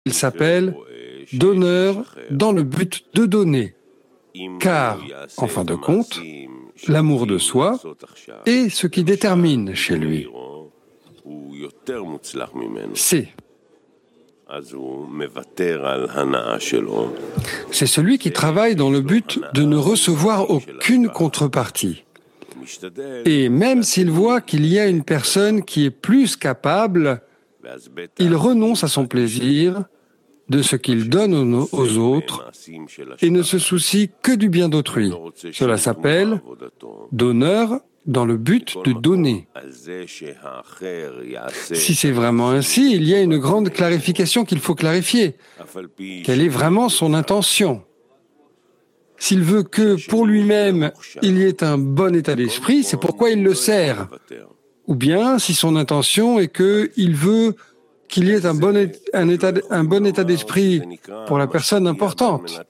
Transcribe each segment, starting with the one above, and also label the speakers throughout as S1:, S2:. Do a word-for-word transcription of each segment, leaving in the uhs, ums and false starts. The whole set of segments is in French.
S1: Il s'appelle donneur dans le but de donner, car, en fin de compte, l'amour de soi est ce qui détermine chez lui. C'est. C'est celui qui travaille dans le but de ne recevoir aucune contrepartie. Et même s'il voit qu'il y a une personne qui est plus capable, il renonce à son plaisir, de ce qu'il donne aux autres et ne se soucie que du bien d'autrui. Cela s'appelle donneur dans le but de donner. Si c'est vraiment ainsi, il y a une grande clarification qu'il faut clarifier. Quelle est vraiment son intention? S'il veut que, pour lui-même, il y ait un bon état d'esprit, c'est pourquoi il le sert. Ou bien, si son intention est qu'il veut qu'il y ait un bon, un état, un bon état d'esprit pour la personne importante.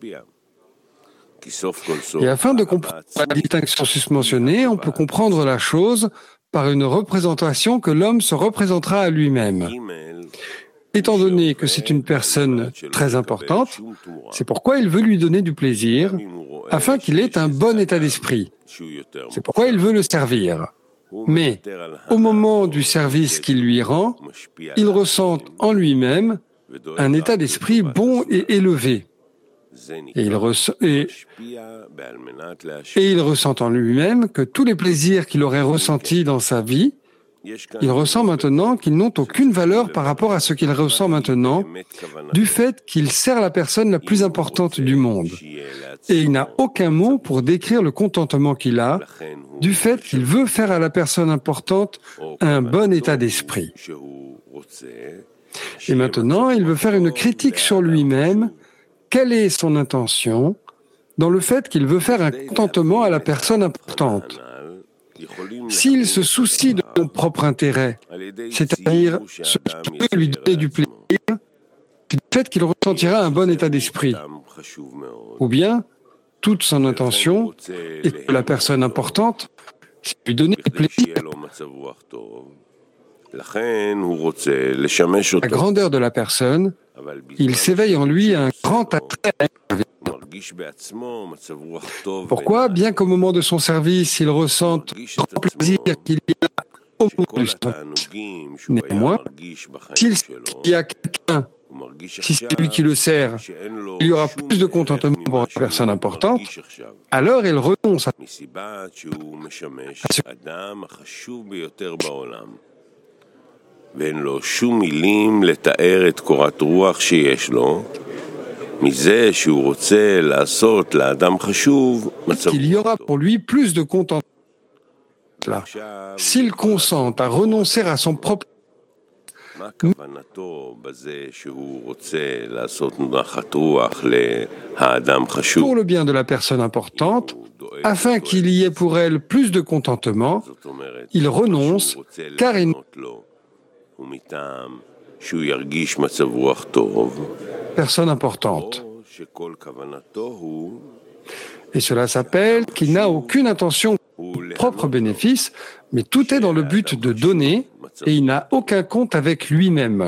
S1: Et afin de comprendre la distinction susmentionnée, on peut comprendre la chose par une représentation que l'homme se représentera à lui-même. Étant donné que c'est une personne très importante, c'est pourquoi il veut lui donner du plaisir, afin qu'il ait un bon état d'esprit. C'est pourquoi il veut le servir. Mais, au moment du service qu'il lui rend, il ressent en lui-même un état d'esprit bon et élevé. Et il, ressent, et, et il ressent en lui-même que tous les plaisirs qu'il aurait ressentis dans sa vie, il ressent maintenant qu'ils n'ont aucune valeur par rapport à ce qu'il ressent maintenant, du fait qu'il sert la personne la plus importante du monde. Et il n'a aucun mot pour décrire le contentement qu'il a, du fait qu'il veut faire à la personne importante un bon état d'esprit. Et maintenant, il veut faire une critique sur lui-même. Quelle est son intention dans le fait qu'il veut faire un contentement à la personne importante? S'il se soucie de son propre intérêt, c'est-à-dire ce qui peut lui donner du plaisir, c'est le fait qu'il ressentira un bon état d'esprit. Ou bien, toute son intention est que la personne importante, c'est lui donner du plaisir. La grandeur de la personne, il s'éveille en lui un grand attrait. Pourquoi, bien qu'au moment de son service, il ressente le grand plaisir qu'il y a au moment du service, néanmoins, s'il y a quelqu'un, si c'est lui qui le sert, il y aura plus de contentement pour une personne importante, alors il renonce à ce
S2: ואין לו שום מילים לתאר את קורת רוח שיש לו, מזה שהוא רוצה לעשות לאדם חשוב,
S1: qu'il y aura pour lui plus de contentement. S'il consent à renoncer à son propre
S2: מה כוונתו בזה שהוא רוצה לעשות נחת רוח לאדם חשוב?
S1: Pour le bien de la personne importante, afin qu'il y ait pour elle plus de contentement, il renonce, car il personne importante. Et cela s'appelle qu'il n'a aucune intention de propre bénéfice, mais tout est dans le but de donner, et il n'a aucun compte avec lui-même.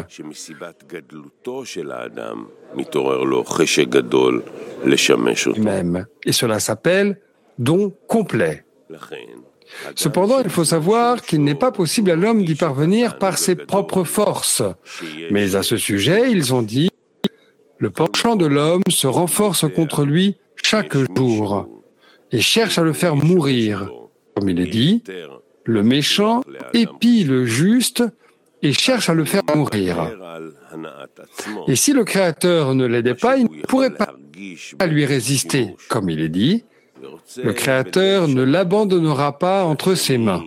S1: Même. Et cela s'appelle don complet. Cependant, il faut savoir qu'il n'est pas possible à l'homme d'y parvenir par ses propres forces. Mais à ce sujet, ils ont dit « Le penchant de l'homme se renforce contre lui chaque jour et cherche à le faire mourir. » Comme il est dit, « Le méchant épie le juste et cherche à le faire mourir. » Et si le Créateur ne l'aidait pas, il ne pourrait pas lui résister. Comme il est dit, le Créateur ne l'abandonnera pas entre ses mains.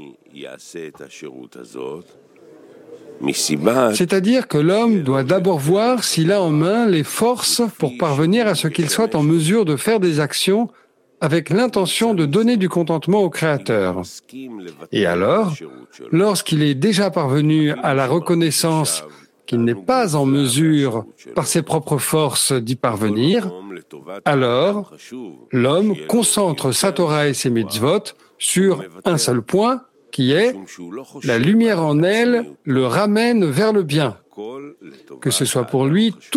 S1: C'est-à-dire que l'homme doit d'abord voir s'il a en main les forces pour parvenir à ce qu'il soit en mesure de faire des actions avec l'intention de donner du contentement au Créateur. Et alors, lorsqu'il est déjà parvenu à la reconnaissance qu'il n'est pas en mesure, par ses propres forces, d'y parvenir, alors l'homme concentre sa Torah et ses mitzvot sur un seul point, qui est la lumière en elle le ramène vers le bien, que ce soit pour lui